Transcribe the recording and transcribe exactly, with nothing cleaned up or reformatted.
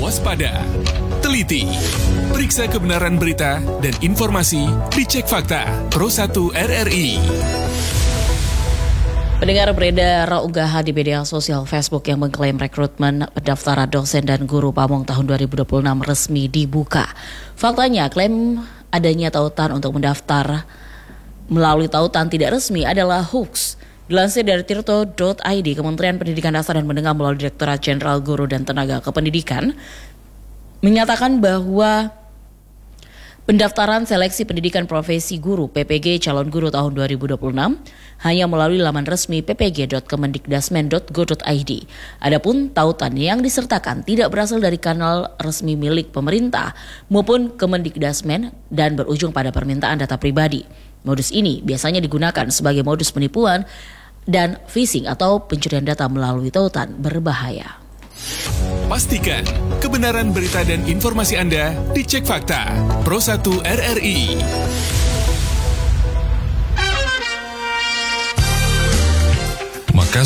waspada, teliti, periksa kebenaran berita dan informasi, dicek fakta. Pro satu R R I. Pendengar, beredar unggahan di media sosial Facebook yang mengklaim rekrutmen pendaftaran dosen dan guru pamong tahun dua ribu dua puluh enam resmi dibuka. Faktanya, klaim adanya tautan untuk mendaftar melalui tautan tidak resmi adalah hoax. Dilansir dari tirto titik i d, Kementerian Pendidikan Dasar dan Menengah melalui Direktorat Jenderal Guru dan Tenaga Kependidikan menyatakan bahwa pendaftaran seleksi pendidikan profesi guru P P G calon guru tahun dua ribu dua puluh enam hanya melalui laman resmi p p g dot kemendikdasmen dot go dot i d. Adapun tautan yang disertakan tidak berasal dari kanal resmi milik pemerintah maupun Kemendikdasmen dan berujung pada permintaan data pribadi. Modus ini biasanya digunakan sebagai modus penipuan dan phishing atau pencurian data melalui tautan berbahaya. Pastikan kebenaran berita dan informasi Anda dicek fakta. Pro satu R R I.